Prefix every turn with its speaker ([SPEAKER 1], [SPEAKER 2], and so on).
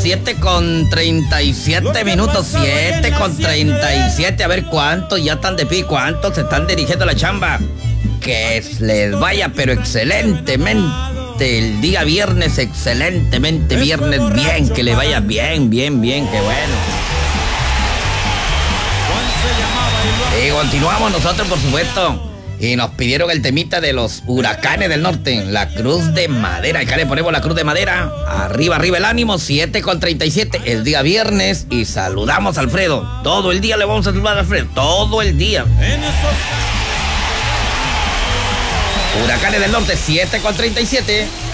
[SPEAKER 1] 7:37 minutos, 7:37. A ver cuántos ya están de pie, cuántos se están dirigiendo a la chamba. Que les vaya, pero excelentemente el día viernes, excelentemente viernes, bien, que les vaya bien, qué bueno. Y continuamos nosotros, por supuesto. Y nos pidieron el temita de los huracanes del norte, la cruz de madera. Acá le ponemos la cruz de madera. Arriba el ánimo, 7:37, el día viernes. Y saludamos a Alfredo. Todo el día le vamos a saludar a Alfredo, todo el día. Huracanes del norte, 7:37.